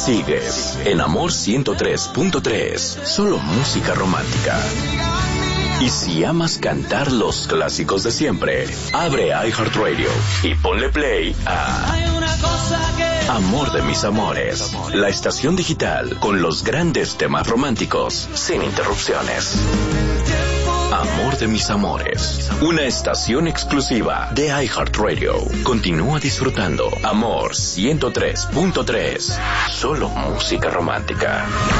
Sigues en Amor 103.3, solo música romántica. Y si amas cantar los clásicos de siempre, abre iHeartRadio y ponle play a Amor de mis amores, la estación digital con los grandes temas románticos, sin interrupciones. Amor de mis amores, una estación exclusiva de iHeartRadio. Continúa disfrutando Amor 103.3, solo música romántica.